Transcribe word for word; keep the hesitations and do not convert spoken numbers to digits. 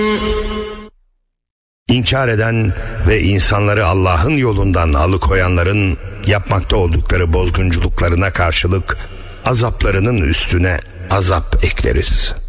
İnkar eden ve insanları Allah'ın yolundan alıkoyanların yapmakta oldukları bozgunculuklarına karşılık azaplarının üstüne azap ekleriz.